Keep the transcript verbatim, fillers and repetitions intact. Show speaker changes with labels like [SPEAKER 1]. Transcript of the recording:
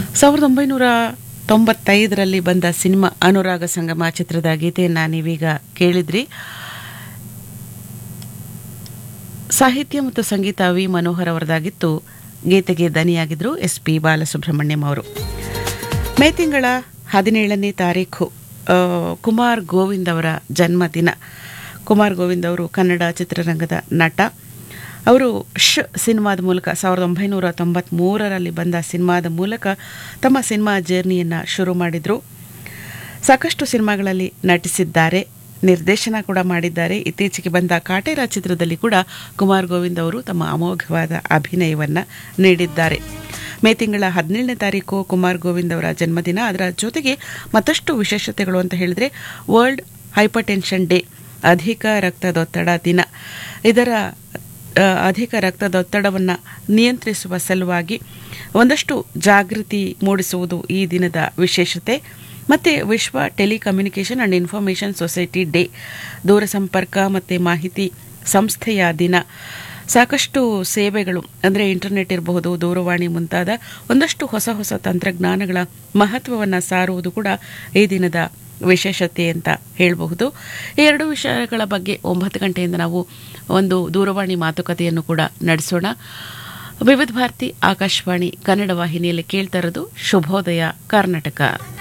[SPEAKER 1] ಸಾವಿರದ ಒಂಬೈನೂರ ತೊಂಬತ್ತೈದರಲ್ಲಿ ಬಂದ ಸಿನಿಮಾ ಅನುರಾಗ ಸಂಗಮ ಚಿತ್ರದ ಗೀತೆಯನ್ನು ನೀವೀಗ ಕೇಳಿದ್ರಿ. ಸಾಹಿತ್ಯ ಮತ್ತು ಸಂಗೀತ ವಿ ಮನೋಹರ್ ಅವರದಾಗಿತ್ತು. ಗೀತೆಗೆ ದನಿಯಾಗಿದ್ದರು ಎಸ್ ಪಿ ಬಾಲಸುಬ್ರಹ್ಮಣ್ಯಂ ಅವರು. ಮೇ ತಿಂಗಳ ಹದಿನೇಳನೇ ತಾರೀಖು ಕುಮಾರ್ ಗೋವಿಂದ್ ಅವರ ಜನ್ಮದಿನ. ಕುಮಾರ್ ಗೋವಿಂದ್ ಅವರು ಕನ್ನಡ ಚಿತ್ರರಂಗದ ನಟ. ಅವರು ಶ್ ಸಿನಿಮಾದ ಮೂಲಕ ಸಾವಿರದ ಒಂಬೈನೂರ ತೊಂಬತ್ತ್ಮೂರರಲ್ಲಿ ಬಂದ ಸಿನಿಮಾದ ಮೂಲಕ ತಮ್ಮ ಸಿನಿಮಾ ಜರ್ನಿಯನ್ನು ಶುರು ಮಾಡಿದರು. ಸಾಕಷ್ಟು ಸಿನಿಮಾಗಳಲ್ಲಿ ನಟಿಸಿದ್ದಾರೆ, ನಿರ್ದೇಶನ ಕೂಡ ಮಾಡಿದ್ದಾರೆ. ಇತ್ತೀಚೆಗೆ ಬಂದ ಕಾಟೇರ ಚಿತ್ರದಲ್ಲಿ ಕೂಡ ಕುಮಾರ್ ಗೋವಿಂದ್ ಅವರು ತಮ್ಮ ಅಮೋಘವಾದ ಅಭಿನಯವನ್ನು ನೀಡಿದ್ದಾರೆ. ಮೇ ತಿಂಗಳ ಹದಿನೇಳನೇ ತಾರೀಕು ಕುಮಾರ್ ಗೋವಿಂದ್ ಅವರ ಜನ್ಮದಿನ. ಅದರ ಜೊತೆಗೆ ಮತ್ತಷ್ಟು ವಿಶೇಷತೆಗಳು ಅಂತ ಹೇಳಿದರೆ ವರ್ಲ್ಡ್ ಹೈಪರ್ಟೆನ್ಷನ್ ಡೇ, ಅಧಿಕ ರಕ್ತದೊತ್ತಡ ದಿನ. ಇದರ ಅಧಿಕ ರಕ್ತದೊತ್ತಡವನ್ನು ನಿಯಂತ್ರಿಸುವ ಸಲುವಾಗಿ ಒಂದಷ್ಟು ಜಾಗೃತಿ ಮೂಡಿಸುವುದು ಈ ದಿನದ ವಿಶೇಷತೆ. ಮತ್ತು ವಿಶ್ವ telecommunication and information society day, ದೂರಸಂಪರ್ಕ ಮತ್ತು ಮಾಹಿತಿ ಸಂಸ್ಥೆಯ ದಿನ. ಸಾಕಷ್ಟು ಸೇವೆಗಳು ಅಂದರೆ ಇಂಟರ್ನೆಟ್ ಇರಬಹುದು, ದೂರವಾಣಿ ಮುಂತಾದ ಒಂದಷ್ಟು ಹೊಸ ಹೊಸ ತಂತ್ರಜ್ಞಾನಗಳ ಮಹತ್ವವನ್ನು ಸಾರುವುದು ಕೂಡ ಈ ದಿನದ ವಿಶೇಷತೆ ಅಂತ ಹೇಳಬಹುದು. ಈ ಎರಡು ವಿಷಯಗಳ ಬಗ್ಗೆ ಒಂಬತ್ತು ಗಂಟೆಯಿಂದ ನಾವು ಒಂದು ದೂರವಾಣಿ ಮಾತುಕತೆಯನ್ನು ಕೂಡ ನಡೆಸೋಣ. ವಿವಿಧ ಭಾರತಿ ಆಕಾಶವಾಣಿ ಕನ್ನಡ ವಾಹಿನಿಯಲ್ಲಿ ಕೇಳ್ತಾ ಇರೋದು ಶುಭೋದಯ ಕರ್ನಾಟಕ.